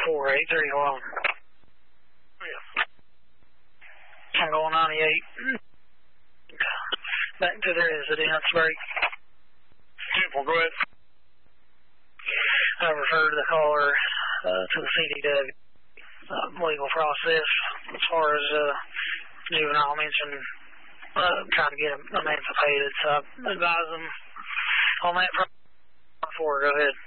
4831. Yeah. Tango 98. Back to the residence break. 10-4, go ahead. I referred the caller to the CDW legal process as far as juvenile mentioned trying to get him emancipated. So I advise them on that front. 4, go ahead.